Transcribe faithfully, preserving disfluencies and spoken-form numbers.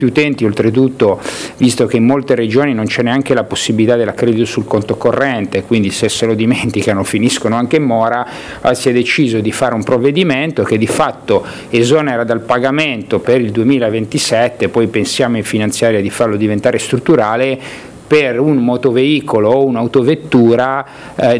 utenti, oltretutto visto che in molte regioni non c'è neanche la possibilità dell'accredito sul conto corrente, quindi se se lo dimenticano finiscono anche in mora, si è deciso di fare un provvedimento che di fatto esonera dal pagamento per il duemilaventisette, poi pensiamo in finanziaria di farlo diventare strutturale, per un motoveicolo o un'autovettura eh,